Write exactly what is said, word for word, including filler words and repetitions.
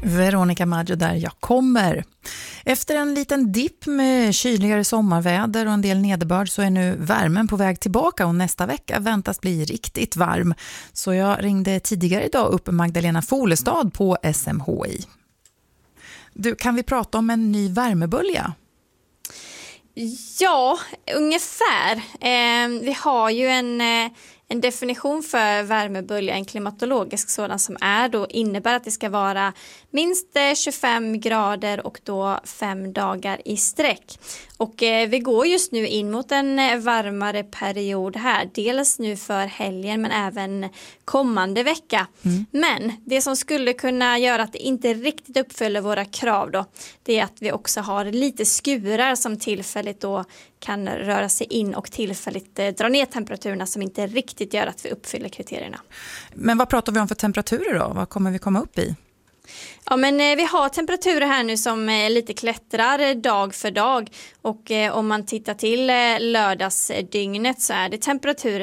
Veronica Maggio där jag kommer. Efter en liten dipp med kyligare sommarväder och en del nederbörd så är nu värmen på väg tillbaka och nästa vecka väntas bli riktigt varm. Så jag ringde tidigare idag upp Magdalena Folestad på S M H I. Du, kan vi prata om en ny värmebölja? Ja, ungefär. Eh, vi har ju en, eh, en definition för värmebölja, en klimatologisk sådan som är då innebär att det ska vara minst eh, tjugofem grader och då fem dagar i sträck. Och eh, vi går just nu in mot en eh, varmare period här, dels nu för helgen men även kommande vecka. Mm. Men det som skulle kunna göra att det inte riktigt uppfyller våra krav då, det är att vi också har lite skurar som tillfälligt då kan röra sig in och tillfälligt eh, dra ner temperaturerna som inte riktigt gör att vi uppfyller kriterierna. Men vad pratar vi om för temperaturer då? Vad kommer vi komma upp i? Ja, men eh, vi har temperaturer här nu som eh, lite klättrar eh, dag för dag och eh, om man tittar till eh, lördagsdygnet så är det temperaturer